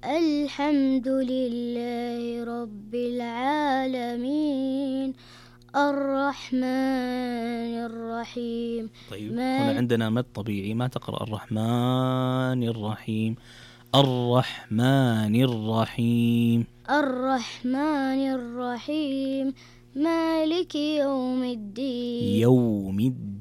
الحمد لله رب العالمين الرحمن الرحيم. طيب هنا عندنا مد طبيعي، ما تقرأ الرحمن الرحيم. الرحمن الرحيم. الرحمن الرحيم مالك يوم الدين. يوم الدين.